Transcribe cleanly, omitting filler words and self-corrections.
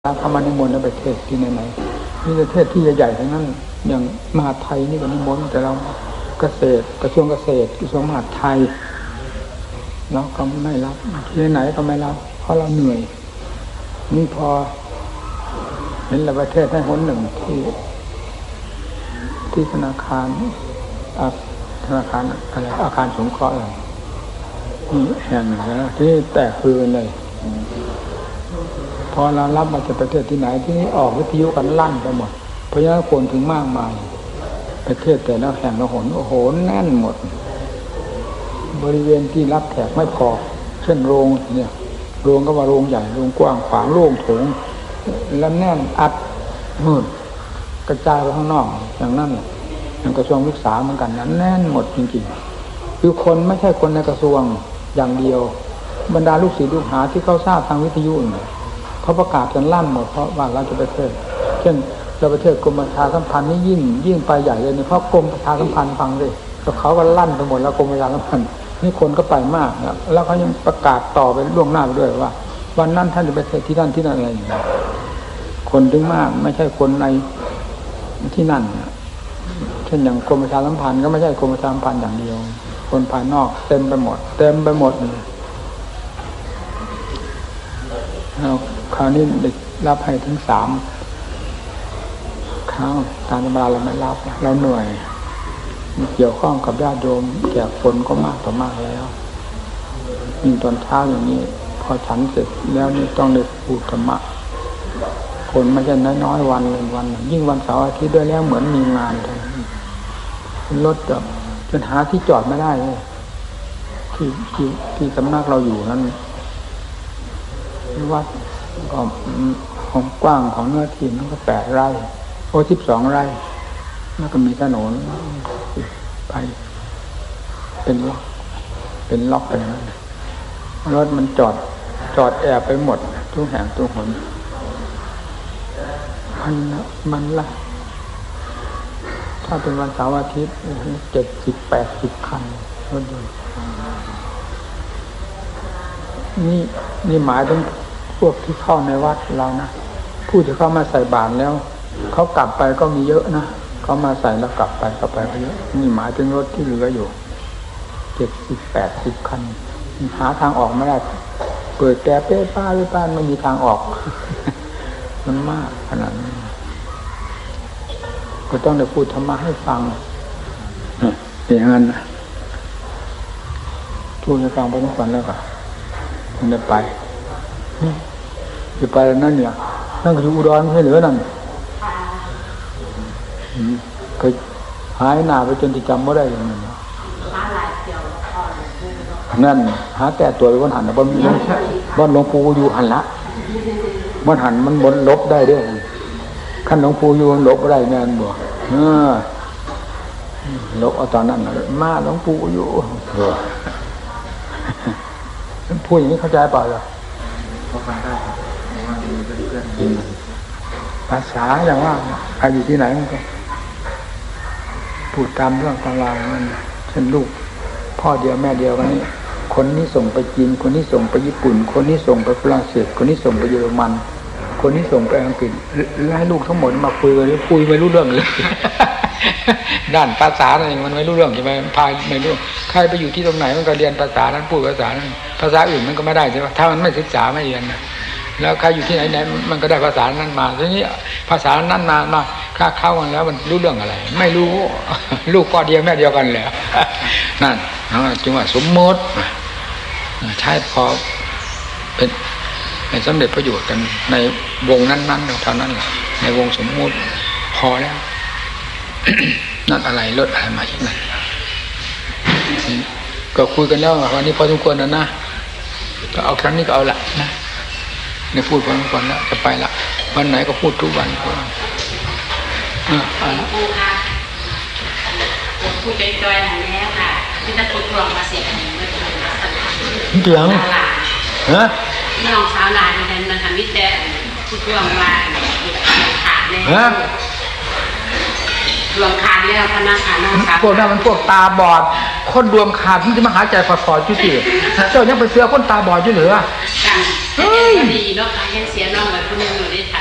เขามานิมนต์ในประเทศที่ไหนๆนี่ประเทศที่ใหญ่ๆทั้งนั้นอย่างมหาไทยนี่ก็นิมนต์แต่เราเกษตรกระทรวงเกษตรกระทรวงมหาไทยเราก็ไม่รับที่ไหนก็ไม่รับเพราะเราเหนื่อยนี่พอเห็นประเทศให้หนหนึ่งที่ธนาคารอะไรอาคารสงเคราะห์อะไรนี่แห่งหนึ่งนะที่แตกคือเลยพอเรารับมาจากประเทศที่ไหนที่นี่ออกวิทยุกันลั่นไปหมดเพราะฉะนั้นคนถึงมากมายประเทศแต่ละแห่งละหนโอ้โหแน่นหมดบริเวณที่รับแขกไม่พอเช่นโรงเนี่ยโรงก็ว่าโรงใหญ่โรงกว้างขวางโล่งโถงแล้วแน่นอัดมืดกระจายไปข้างนอกอย่างนั้นอย่างกระทรวงศึกษาเหมือนกันนั้นแน่นหมดจริงๆคือคนไม่ใช่คนในกระทรวงอย่างเดียวบรรดาลูกศิษย์ลูกหาที่เขาทราบทางวิทยุเขาประกาศกันลั่นหมดเพราะว่าราชประเทศเช่นเราประเทศกรมประชาสัมพันธ์นี่ยิ่งไปใหญ่เลยเพราะกรมประชาสัมพันธ์ฟังเลยเขาก็ลั่นไปหมดแล้วกรมประชาสัมพันธ์นี่คนก็ไปมากนะแล้วเขายังประกาศต่อไปล่วงหน้าไปด้วยว่าวันนั้นท่านจะไปเทศที่นั่นอะไรอย่างเงี้ยคนถึงมากไม่ใช่คนในที่นั่นเช่นอย่างกรมประชาสัมพันธ์ก็ไม่ใช่กรมประชาสัมพันธ์อย่างเดียวคนภายนอกเต็มไปหมดคราวนี้เด็กรับให้ถึง3 ครั้งตามธรรมดาเราไม่รับเราเหนื่อยเกี่ยวข้องกับญาติโยมแขกคนก็มากต่อมากแล้วยิ่งตอนเช้าอย่างนี้พอฉันเสร็จแล้วนี่ต้องได้พูดธรรมะคนไม่ใช่น้อยๆวันเลยวันยิ่งวันเสาร์อาทิตย์ด้วยแล้วเหมือนมีงานรถจนหาที่จอดไม่ได้เลยที่สำนักเราอยู่นั้นวัดก็ของกว้างของเนื้อที่มันก็8 ไร่12 ไร่แล้วก็มีถนนไปเป็นล็อกไปนั้นรถมันจอดแอบไปหมดทุกแห่งทุกหนมันละถ้าเป็นวันเสาร์อาทิตย์70-80 คันรถยนต์นี่หมายถึงพวกที่เข้าในวัดเรานะผู้ที่เข้ามาใส่บาตรแล้วเขากลับไปก็มีเยอะนะเขามาใส่แล้วกลับไปก็เยอะนี่หมายถึงรถที่เหลืออยู่70-80 คันหาทางออกไม่ได้เปิดแกเป้ป้าไม่มีทางออกมันมากขนาดนี้ก็ต้องได้พูดธรรมะให้ฟังอย่างนั้นนะพูดให้ฟังไปทุกวันแล้วก็มันได้ไปแล้วนั่นเนี่ยนั่นก็อยู่อุดรไม่ใช่เหรือนั่นเคยหายหน้าไปจนที่จำไม่ได้อย่างนั้นนั่นหาแต่ตัวไปวันหันนะบ้านหลวงปู่อยู่หันละวันหันมันบนลบได้ด้วยขั้นหลวงปู่อยู่มันลบได้แม่นบ่ลบเอาตอนนั้นมาหลวงปู่อยู่พูดอย่างนี้เข้าใจเปล่าล่ะภาษาอย่างว่าใครอยู่ที่ไหนมันก็พูดตามเรื่องตำรามันเช่นลูกพ่อเดียวแม่เดียวกันนี่คนนี้ส่งไปจีนคนนี้ส่งไปญี่ปุ่นคนนี้ส่งไปฝรั่งเศสคนนี้ส่งไปเยอรมันคนนี้ส่งไปอังกฤษแล้วให้ลูกทั้งหมดมาคุยกันคุยไม่รู้เรื่องเลยด้านภาษาอะไรมันไม่รู้เรื่องใช่ไหมพายไม่รู้ใครไปอยู่ที่ตรงไหนมันก็เรียนภาษานั้นพูดภาษานั้นภาษาอื่นมันก็ไม่ได้ใช่ไหมถ้ามันไม่ศึกษาไม่เรียนนะแล้วใครอยู่ที่ไหนมันก็ได้ภาษานั้นมาทีนี้ภาษานั้นมาค่าเข้ากันแล้วมันรู้เรื่องอะไรไม่รู้ลูกพ่อเดียวแม่เดียวกันแหละนั่นจึงว่าสมมติใช้พอเป็นสำเร็จประโยชน์กันในวงนั้นๆเท่านั้นแหละในวงสมมติพอแล้วนั่นอะไรลดอะไรมาอีกนั่นก็คุยกันแล้ววันนี้พอสมควรนะก็เอาครั้งนี้ก็เอาละนะในพูดพอสมควรแล้วจะไปละวันไหนก็พูดทุกวันพูดจอยๆอย่างนี้ค่ะที่จะพูดรวมมาเสียกันเสียงน้องสาวหลานดิฉันนะคะมิแต่พูดรวมมาขาดเลยรวมขาดแล้วพนักงานน้องสาวพวกนั้นมันพวกตาบอดคนรวมขาดที่จะมาหาใจพอๆจุดๆเจ้ายังไปเสือคนตาบอดอยู่หรือกันแต่ก็ดีเนาะค่ะยังเสียน้องแบบคนนึงอยู่ได้ค่ะ